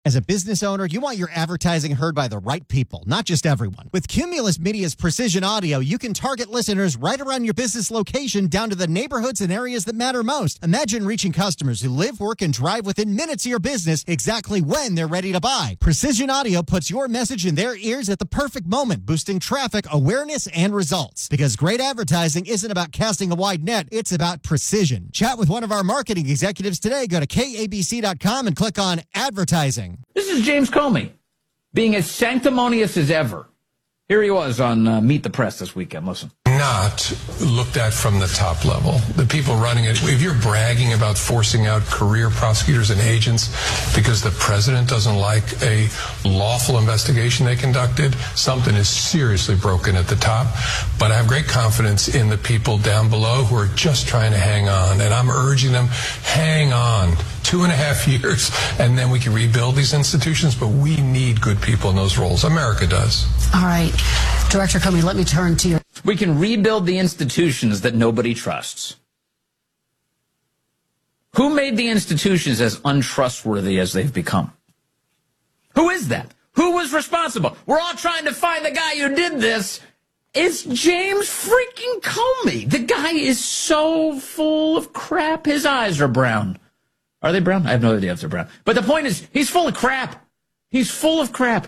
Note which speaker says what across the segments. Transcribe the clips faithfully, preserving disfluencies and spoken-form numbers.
Speaker 1: As a business owner, you want your advertising heard by the right people, not just everyone. With Cumulus Media's Precision Audio, you can target listeners right around your business location down to the neighborhoods and areas that matter most. Imagine reaching customers who live, work, and drive within minutes of your business exactly when they're ready to buy. Precision Audio puts your message in their ears at the perfect moment, boosting traffic, awareness, and results. Because great advertising isn't about casting a wide net, it's about precision. Chat with one of our marketing executives today. Go to K A B C dot com and click on advertising.
Speaker 2: This is James Comey, being as sanctimonious as ever. Here he was on uh, Meet the Press this weekend. Listen.
Speaker 3: Not looked at from the top level. The people running it, if you're bragging about forcing out career prosecutors and agents because the president doesn't like a lawful investigation they conducted, something is seriously broken at the top. But I have great confidence in the people down below who are just trying to hang on. And I'm urging them, hang on. Two and a half years, and then we can rebuild these institutions, but we need good people in those roles. America does.
Speaker 4: All right. Director Comey, let me turn to you.
Speaker 2: We can rebuild the institutions that nobody trusts. Who made the institutions as untrustworthy as they've become? Who is that? Who was responsible? We're all trying to find the guy who did this. It's James freaking Comey. The guy is so full of crap. His eyes are brown. Are they brown? I have no idea if they're brown. But the point is, he's full of crap. He's full of crap.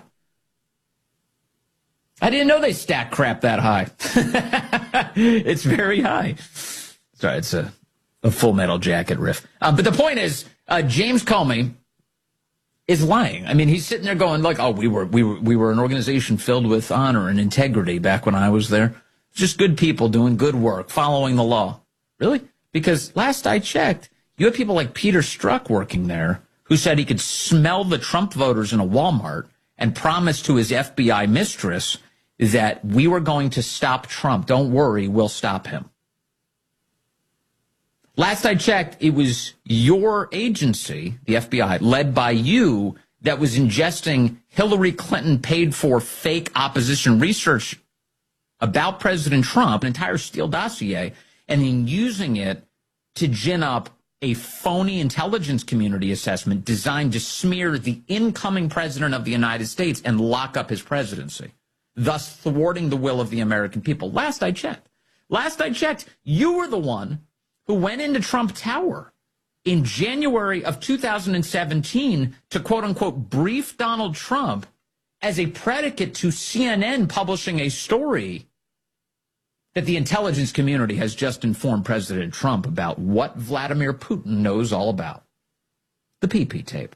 Speaker 2: I didn't know they stack crap that high. It's very high. Sorry, it's a, a Full Metal Jacket riff. Uh, but the point is, uh, James Comey is lying. I mean, he's sitting there going like, oh, we were, we were, we were an organization filled with honor and integrity back when I was there. Just good people doing good work, following the law. Really? Because last I checked, you have people like Peter Strzok working there who said he could smell the Trump voters in a Walmart and promised to his F B I mistress that we were going to stop Trump. Don't worry, we'll stop him. Last I checked, it was your agency, the F B I, led by you, that was ingesting Hillary Clinton paid for fake opposition research about President Trump, an entire Steele dossier, and then using it to gin up a phony intelligence community assessment designed to smear the incoming president of the United States and lock up his presidency, thus thwarting the will of the American people. Last I checked. Last I checked, you were the one who went into Trump Tower in January of two thousand seventeen to, quote unquote, brief Donald Trump as a predicate to C N N publishing a story that the intelligence community has just informed President Trump about what Vladimir Putin knows all about. The P P tape.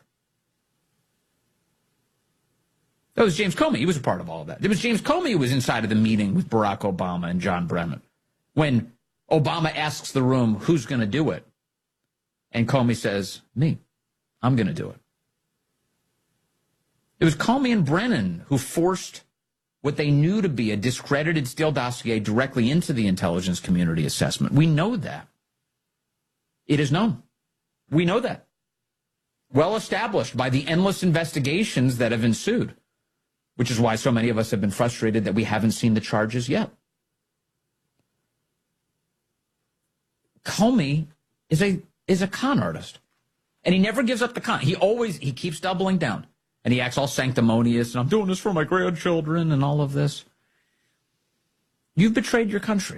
Speaker 2: That was James Comey. He was a part of all of that. It was James Comey who was inside of the meeting with Barack Obama and John Brennan when Obama asks the room, who's going to do it? And Comey says, me. I'm going to do it. It was Comey and Brennan who forced what they knew to be a discredited Steele dossier directly into the intelligence community assessment. We know that. It is known. We know that. Well established by the endless investigations that have ensued, which is why so many of us have been frustrated that we haven't seen the charges yet. Comey is a is a con artist, and he never gives up the con. He always he keeps doubling down. And he acts all sanctimonious, and I'm doing this for my grandchildren and all of this. You've betrayed your country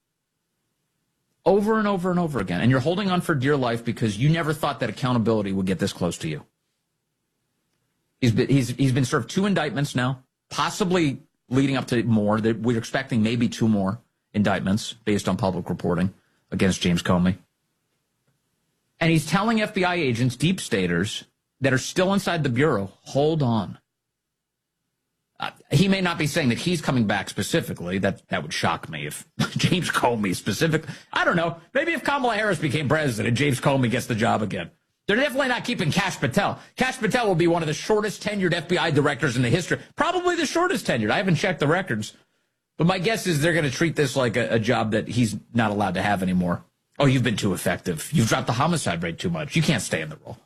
Speaker 2: over and over and over again, and you're holding on for dear life because you never thought that accountability would get this close to you. He's been, he's, he's been served two indictments now, possibly leading up to more. We're expecting maybe two more indictments based on public reporting against James Comey. And he's telling F B I agents, deep staters, that are still inside the Bureau, hold on. Uh, he may not be saying that he's coming back specifically. That that would shock me if James Comey specific. I don't know. Maybe if Kamala Harris became president, James Comey gets the job again. They're definitely not keeping Kash Patel. Kash Patel will be one of the shortest tenured F B I directors in the history. Probably the shortest tenured. I haven't checked the records. But my guess is they're going to treat this like a, a job that he's not allowed to have anymore. Oh, you've been too effective. You've dropped the homicide rate too much. You can't stay in the role.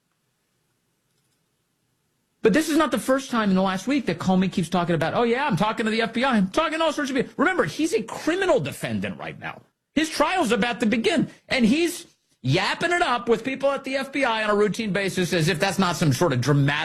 Speaker 2: But this is not the first time in the last week that Comey keeps talking about, oh, yeah, I'm talking to the F B I. I'm talking to all sorts of people. Remember, he's a criminal defendant right now. His trial's about to begin. And he's yapping it up with people at the F B I on a routine basis as if that's not some sort of dramatic